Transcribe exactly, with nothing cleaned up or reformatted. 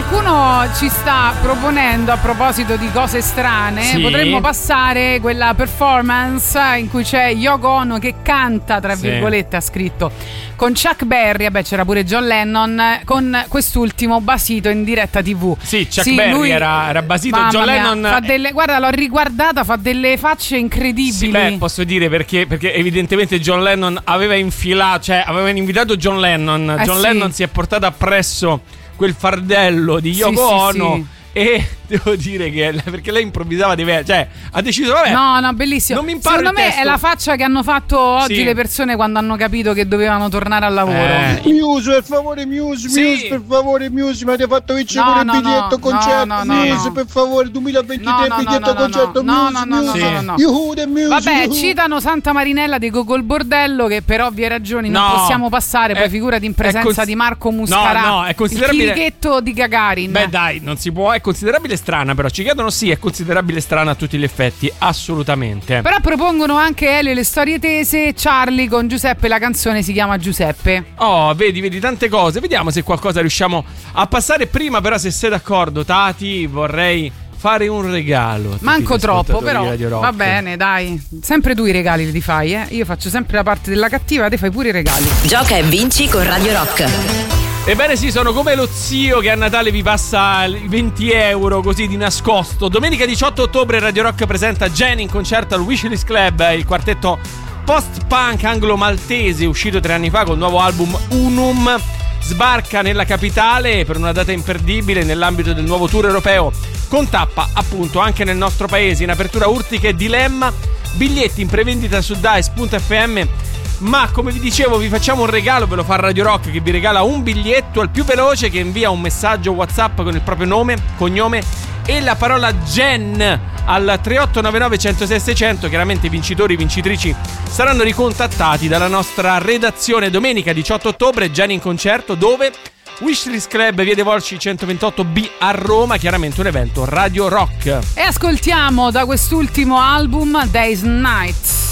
qualcuno ci sta proponendo, a proposito di cose strane, sì. potremmo passare quella performance in cui c'è Yoko Ono che canta, tra sì. virgolette, ha scritto, con Chuck Berry, vabbè c'era pure John Lennon, con quest'ultimo basito in diretta tivù. Sì, Chuck sì, Berry lui, era, era basito, John mia, Lennon fa delle, guarda, l'ho riguardata, fa delle facce incredibili. Sì, beh, posso dire perché, perché evidentemente John Lennon aveva infilato, cioè aveva invitato John Lennon, eh John sì. Lennon si è portato appresso quel fardello di Yoko sì, Ono sì, sì. e devo dire che perché lei improvvisava diverso, cioè ha deciso vabbè. No, no, bellissimo. Non mi imparo Secondo il me testo. è la faccia che hanno fatto oggi sì. le persone quando hanno capito che dovevano tornare al lavoro. Eh. Muse, per favore, Muse, Sì. Muse, per favore, Muse, mi avete fatto vincere No, pure il no, biglietto no, concerto, no, no, Muse, no. per favore, duemilaventitré No, no, biglietto no, no, concerto, no, Muse, no, no, no, Muse. no, no, no. Yuhu, the Muse, Vabbè, yuhu. citano Santa Marinella di Gogol Bordello, che per ovvie ragioni non No. possiamo passare, poi È- figurati in è presenza cons- di Marco Muscarà, No, no, è considerabile- il chirichetto di Gagarin. Beh dai, non si può, è considerabile strana però, ci chiedono sì, è considerabile strana a tutti gli effetti, assolutamente. Però propongono anche Elio le storie tese, Charlie con Giuseppe, la canzone si chiama Giuseppe. Oh, vedi, vedi tante cose, vediamo se qualcosa riusciamo a passare prima, però se sei d'accordo Tati vorrei fare un regalo a tutti Manco gli troppo, ascoltatori però di Radio Rock. va bene, dai. Sempre tu i regali li fai, eh? Io faccio sempre la parte della cattiva, te fai pure i regali. Gioca e vinci con Radio Rock. Ebbene sì, sono come lo zio che a Natale vi passa i venti euro così di nascosto. Domenica diciotto ottobre Radio Rock presenta Jenny in concerto al Wishlist Club, il quartetto post-punk anglo-maltese uscito tre anni fa col nuovo album Unum. Sbarca nella capitale per una data imperdibile nell'ambito del nuovo tour europeo con tappa appunto anche nel nostro paese. In apertura Urtica e Dilemma, biglietti in prevendita su dice punto effe emme. Ma come vi dicevo vi facciamo un regalo, ve lo fa Radio Rock che vi regala un biglietto al più veloce che invia un messaggio WhatsApp con il proprio nome, cognome e la parola Gen al tre otto nove nove uno zero sei sei zero zero. Chiaramente i vincitori e vincitrici saranno ricontattati dalla nostra redazione domenica diciotto ottobre. Gen in concerto dove? Wishlist Club, via dei Volsci centoventotto B a Roma, chiaramente un evento Radio Rock. E ascoltiamo da quest'ultimo album Days and Nights.